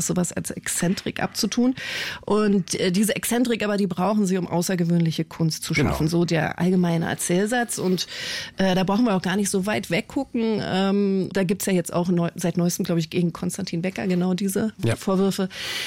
ist sowas als Exzentrik abzutun. Und diese Exzentrik aber, die brauchen sie, um außergewöhnliche Kunst zu schaffen. Genau. So der allgemeine Erzählsatz. Und da brauchen wir auch gar nicht so weit weggucken. Da gibt's ja jetzt auch seit neuestem, glaube ich, gegen Konstantin Wecker genau diese Vorwürfe.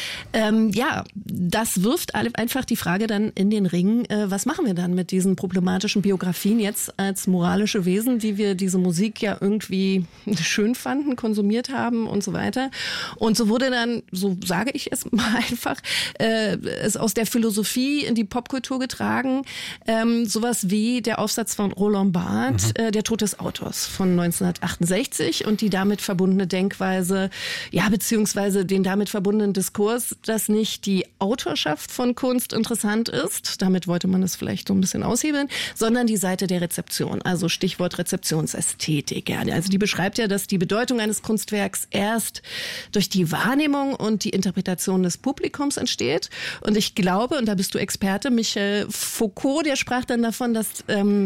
Das wirft einfach die Frage dann in den Ring, was machen wir dann mit diesen problematischen Biografien jetzt als moralische Wesen, die wir diese Musik ja irgendwie schön fanden, konsumiert haben und so weiter. Und so wurde dann, so sage ich es mal einfach, es aus der Philosophie in die Popkultur getragen, sowas wie der Aufsatz von Roland Barthes, Der Tod des Autors von 1968 und die damit verbundene Denkweise, beziehungsweise den damit verbundenen Diskurs, dass nicht die Autorschaft von Kunst interessant ist, damit wollte man es vielleicht so ein bisschen aushebeln, sondern die Seite der Rezeption, also Stichwort Rezeptionsästhetik. Ja. Also die beschreibt ja, dass die Bedeutung eines Kunstwerks erst durch die Wahrnehmung und die Interpretation des Publikums entsteht. Und ich glaube, und da bist du Experte, Michel Foucault, der sprach dann davon, dass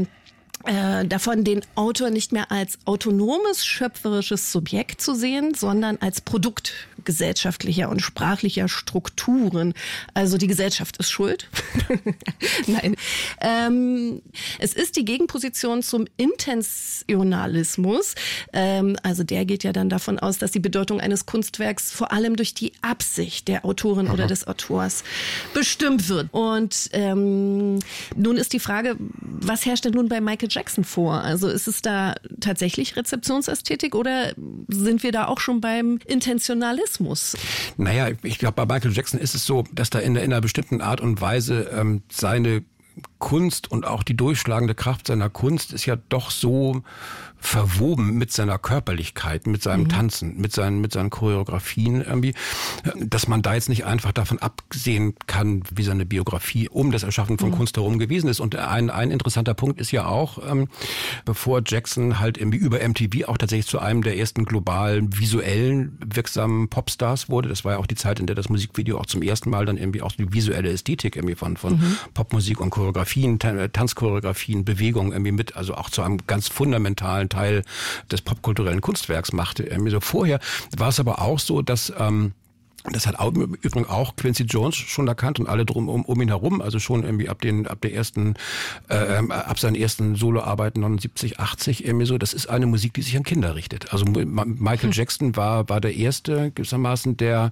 davon den Autor nicht mehr als autonomes, schöpferisches Subjekt zu sehen, sondern als Produkt gesellschaftlicher und sprachlicher Strukturen. Also die Gesellschaft ist schuld. Nein. Es ist die Gegenposition zum Intentionalismus. Also der geht ja dann davon aus, dass die Bedeutung eines Kunstwerks vor allem durch die Absicht der Autorin oder des Autors bestimmt wird. Und nun ist die Frage, was herrscht denn nun bei Michael Jackson vor? Also ist es da tatsächlich Rezeptionsästhetik oder sind wir da auch schon beim Intentionalismus? Naja, ich glaube, bei Michael Jackson ist es so, dass da in einer bestimmten Art und Weise seine Kunst und auch die durchschlagende Kraft seiner Kunst ist ja doch so verwoben mit seiner Körperlichkeit, mit seinem Tanzen, mit seinen Choreografien irgendwie, dass man da jetzt nicht einfach davon absehen kann, wie seine Biografie um das Erschaffen von Kunst herum gewesen ist. Und ein interessanter Punkt ist ja auch, bevor Jackson halt irgendwie über MTV auch tatsächlich zu einem der ersten globalen, visuellen, wirksamen Popstars wurde. Das war ja auch die Zeit, in der das Musikvideo auch zum ersten Mal dann irgendwie auch die visuelle Ästhetik irgendwie von Popmusik und Choreografien, Tanzchoreografien, Bewegungen irgendwie mit, also auch zu einem ganz fundamentalen Teil des popkulturellen Kunstwerks machte. So vorher war es aber auch so, dass das hat im Übrigen auch Quincy Jones schon erkannt und alle drum um ihn herum, also schon irgendwie ab seinen ersten Soloarbeiten 79, 80 irgendwie so. Das ist eine Musik, die sich an Kinder richtet. Also Michael Jackson war der erste gewissermaßen, der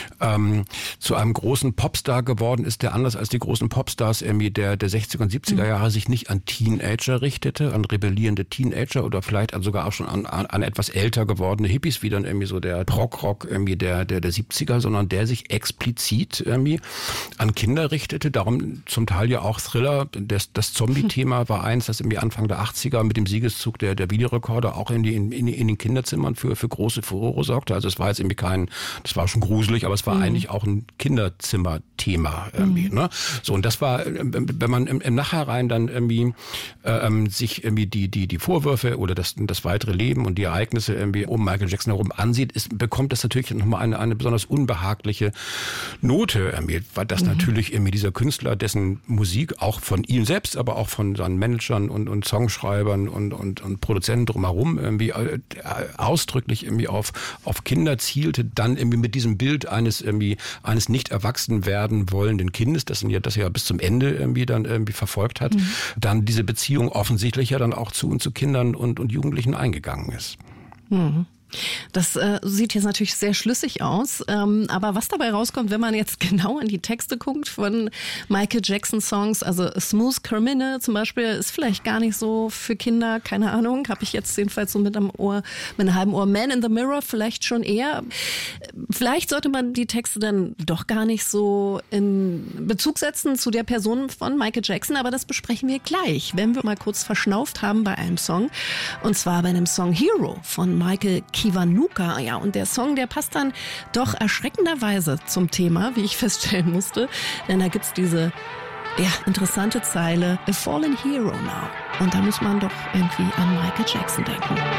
zu einem großen Popstar geworden ist, der anders als die großen Popstars irgendwie der 60er und 70er Jahre sich nicht an Teenager richtete, an rebellierende Teenager oder vielleicht sogar auch schon an etwas älter gewordene Hippies, wie dann irgendwie so der Prog-Rock irgendwie der 70er, sondern der sich explizit irgendwie an Kinder richtete. Darum zum Teil ja auch Thriller. Das Zombie-Thema war eins, das irgendwie Anfang der 80er mit dem Siegeszug der Videorekorder auch in den Kinderzimmern für große Furore sorgte. Also es war jetzt irgendwie das war schon gruselig, aber es war eigentlich auch ein Kinderzimmer-Thema irgendwie. Ne? So, und das war, wenn man im Nachhinein dann irgendwie sich irgendwie die Vorwürfe oder das weitere Leben und die Ereignisse irgendwie um Michael Jackson herum ansieht, bekommt das natürlich nochmal eine besonders unbehagliche Note, weil das natürlich irgendwie dieser Künstler, dessen Musik auch von ihm selbst, aber auch von seinen Managern und Songschreibern und Produzenten drumherum irgendwie ausdrücklich irgendwie auf Kinder zielte, dann irgendwie mit diesem Bild eines nicht erwachsen werden wollenden Kindes, das ja bis zum Ende irgendwie dann irgendwie verfolgt hat, dann diese Beziehung offensichtlich ja dann auch zu Kindern und Jugendlichen eingegangen ist. Das sieht jetzt natürlich sehr schlüssig aus, aber was dabei rauskommt, wenn man jetzt genau in die Texte guckt von Michael Jackson Songs, also Smooth Criminal zum Beispiel, ist vielleicht gar nicht so für Kinder, keine Ahnung, habe ich jetzt jedenfalls so mit einem halben Ohr. Man in the Mirror vielleicht schon eher. Vielleicht sollte man die Texte dann doch gar nicht so in Bezug setzen zu der Person von Michael Jackson, aber das besprechen wir gleich, wenn wir mal kurz verschnauft haben bei einem Song, und zwar bei dem Song Hero von Michael Kiwanuka. Ja, und der Song, der passt dann doch erschreckenderweise zum Thema, wie ich feststellen musste, denn da gibt's diese interessante Zeile, A Fallen Hero Now. Und da muss man doch irgendwie an Michael Jackson denken.